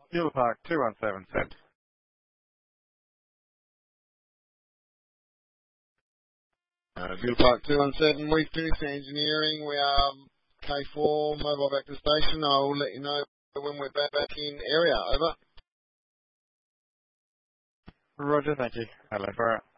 Fuel Park 217 sent. Fuel Park 217, we finished engineering. We are K4, mobile back to station. I will let you know when we're back in area. Over. Roger, thank you. Hello, for it.